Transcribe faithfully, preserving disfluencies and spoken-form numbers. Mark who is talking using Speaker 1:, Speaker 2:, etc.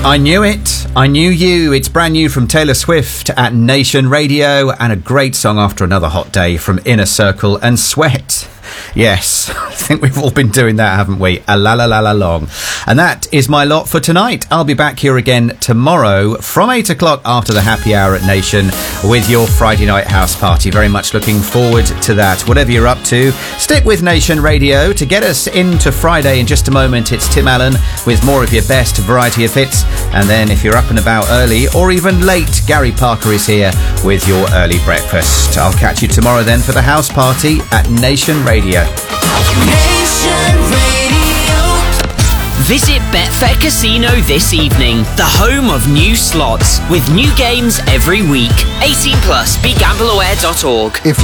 Speaker 1: I knew it. I knew you. It's brand new from Taylor Swift at Nation Radio, and a great song after another hot day from Inner Circle and Sweat. Yes, I think we've all been doing that, haven't we? A la la la la long. And that is my lot for tonight. I'll be back here again tomorrow from eight o'clock after the happy hour at Nation with your Friday night house party. Very much looking forward to that. Whatever you're up to, stick with Nation Radio. To get us into Friday in just a moment, it's Tim Allen with more of your best variety of hits. And then if you're up and about early or even late, Gary Parker is here with your early breakfast. I'll catch you tomorrow then for the house party at Nation Radio.
Speaker 2: Nation Radio.
Speaker 3: Visit Betfair Casino this evening, the home of new slots, with new games every week. eighteen plus, be gamble aware dot org.
Speaker 4: If